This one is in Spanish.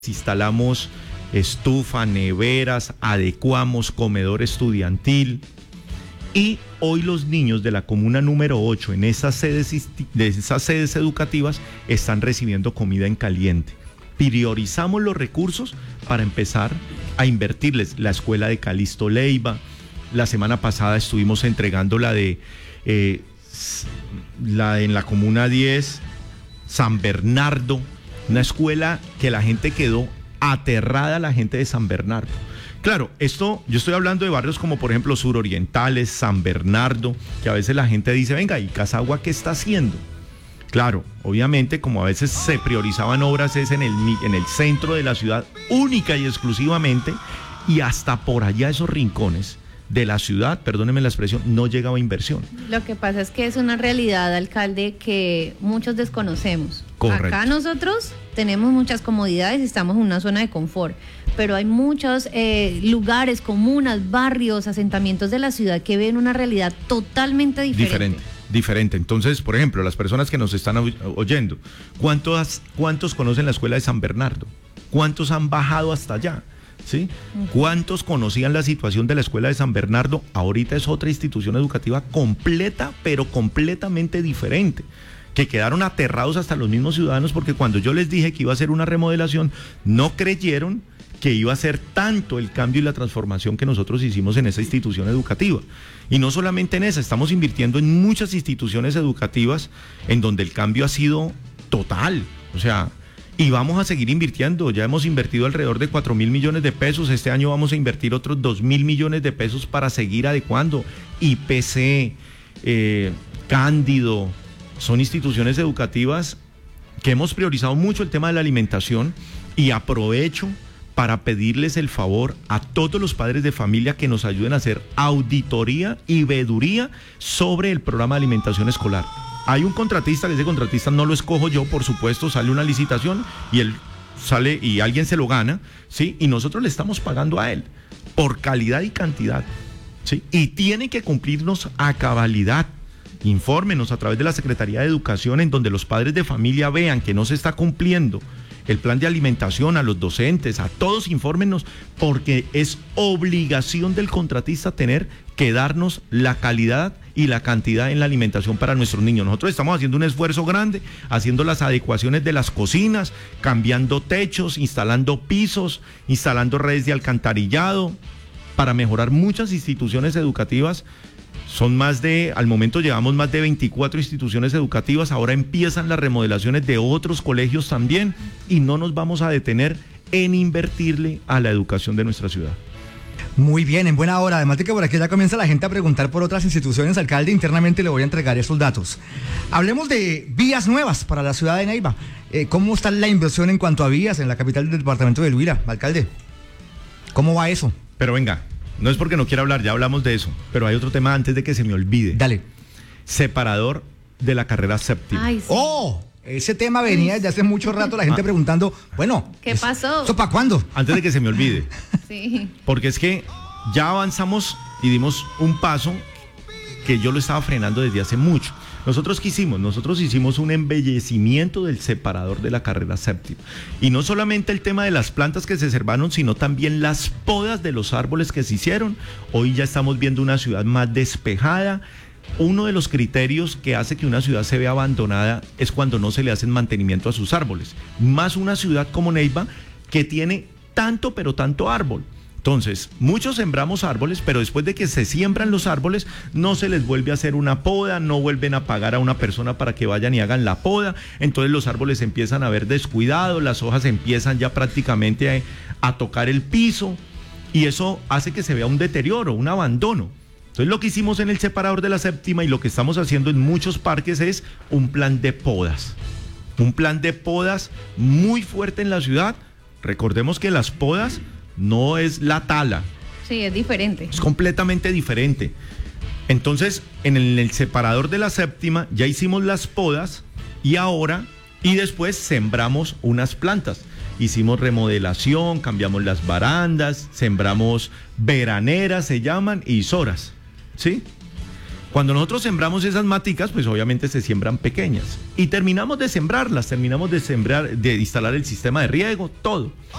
instalamos estufa, neveras, adecuamos comedor estudiantil y hoy los niños de la comuna número 8 en esas sedes educativas están recibiendo comida en caliente. Priorizamos los recursos para empezar a invertirles. La escuela de Calixto Leiva, la semana pasada estuvimos entregando la en la comuna 10, San Bernardo, una escuela que la gente quedó aterrada, la gente de San Bernardo. Claro, yo estoy hablando de barrios como por ejemplo surorientales, San Bernardo, que a veces la gente dice, venga, ¿y Casagua qué está haciendo? Claro, obviamente como a veces se priorizaban obras es en el centro de la ciudad única y exclusivamente, y hasta por allá esos rincones de la ciudad, perdóneme la expresión, no llegaba inversión. Lo que pasa es que es una realidad, alcalde, que muchos desconocemos. Correcto. Acá nosotros tenemos muchas comodidades y estamos en una zona de confort, pero hay muchos lugares, comunas, barrios, asentamientos de la ciudad que ven una realidad totalmente diferente. Diferente. Entonces, por ejemplo, las personas que nos están oyendo, ¿cuántos conocen la escuela de San Bernardo? ¿Cuántos han bajado hasta allá? ¿Sí? ¿Cuántos conocían la situación de la escuela de San Bernardo? Ahorita es otra institución educativa completa, pero completamente diferente, que quedaron aterrados hasta los mismos ciudadanos, porque cuando yo les dije que iba a ser una remodelación, no creyeron que iba a ser tanto el cambio y la transformación que nosotros hicimos en esa institución educativa. Y no solamente en esa, estamos invirtiendo en muchas instituciones educativas en donde el cambio ha sido total, o sea, y vamos a seguir invirtiendo. Ya hemos invertido alrededor de 4.000 millones de pesos. Este año vamos a invertir otros 2.000 millones de pesos para seguir adecuando. IPC, Cándido, son instituciones educativas que hemos priorizado mucho el tema de la alimentación, y aprovecho para pedirles el favor a todos los padres de familia que nos ayuden a hacer auditoría y veeduría sobre el programa de alimentación escolar. Hay un contratista, que ese contratista no lo escojo yo, por supuesto, sale una licitación y él sale y alguien se lo gana, ¿sí? Y nosotros le estamos pagando a él por calidad y cantidad, ¿sí? Y tiene que cumplirnos a cabalidad. Infórmenos a través de la Secretaría de Educación, en donde los padres de familia vean que no se está cumpliendo el plan de alimentación, a los docentes, a todos, infórmenos, porque es obligación del contratista tener que darnos la calidad y la cantidad en la alimentación para nuestros niños. Nosotros estamos haciendo un esfuerzo grande, haciendo las adecuaciones de las cocinas, cambiando techos, instalando pisos, instalando redes de alcantarillado, para mejorar muchas instituciones educativas. Al momento llevamos más de 24 instituciones educativas, ahora empiezan las remodelaciones de otros colegios también, y no nos vamos a detener en invertirle a la educación de nuestra ciudad. Muy bien, en buena hora. Además de que por aquí ya comienza la gente a preguntar por otras instituciones, alcalde, internamente le voy a entregar esos datos. Hablemos de vías nuevas para la ciudad de Neiva. ¿Cómo está la inversión en cuanto a vías en la capital del departamento del Huila, alcalde? ¿Cómo va eso? Pero venga, no es porque no quiera hablar, ya hablamos de eso, pero hay otro tema antes de que se me olvide. Dale. Separador de la carrera séptima. Ay, sí. ¡Oh! Ese tema venía desde hace mucho rato, la gente preguntando, bueno, ¿qué pasó? ¿Eso para cuándo? Antes de que se me olvide. Sí. Porque es que ya avanzamos y dimos un paso que yo lo estaba frenando desde hace mucho. Nosotros hicimos un embellecimiento del separador de la carrera séptima. Y no solamente el tema de las plantas que se conservaron, sino también las podas de los árboles que se hicieron. Hoy ya estamos viendo una ciudad más despejada. Uno de los criterios que hace que una ciudad se vea abandonada es cuando no se le hacen mantenimiento a sus árboles. Más una ciudad como Neiva, que tiene tanto, pero tanto árbol. Entonces, muchos sembramos árboles, pero después de que se siembran los árboles, no se les vuelve a hacer una poda, no vuelven a pagar a una persona para que vayan y hagan la poda. Entonces los árboles empiezan a ver descuidados, las hojas empiezan ya prácticamente a tocar el piso, y eso hace que se vea un deterioro, un abandono. Entonces lo que hicimos en el separador de la séptima y lo que estamos haciendo en muchos parques es un plan de podas. Un plan de podas muy fuerte en la ciudad. Recordemos que las podas no es la tala. Sí, es diferente. Es completamente diferente. Entonces, en el separador de la séptima ya hicimos las podas y después sembramos unas plantas. Hicimos remodelación, cambiamos las barandas, sembramos veraneras, se llaman, y soras, ¿sí? Cuando nosotros sembramos esas maticas, pues obviamente se siembran pequeñas. Y terminamos de sembrarlas, de instalar el sistema de riego, todo.